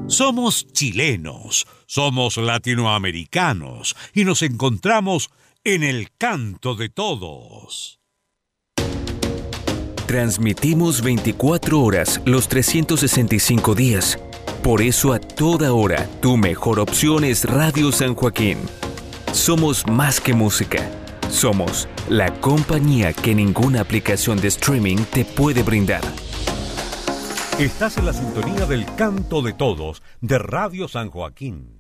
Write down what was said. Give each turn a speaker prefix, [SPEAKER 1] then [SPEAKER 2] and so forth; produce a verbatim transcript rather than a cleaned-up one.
[SPEAKER 1] Somos chilenos, somos latinoamericanos y nos encontramos en el canto de todos.
[SPEAKER 2] Transmitimos veinticuatro horas los trescientos sesenta y cinco días. Por eso a toda hora tu mejor opción es Radio San Joaquín. Somos más que música. Somos la compañía que ninguna aplicación de streaming te puede brindar.
[SPEAKER 1] Estás en la sintonía del canto de todos de Radio San Joaquín.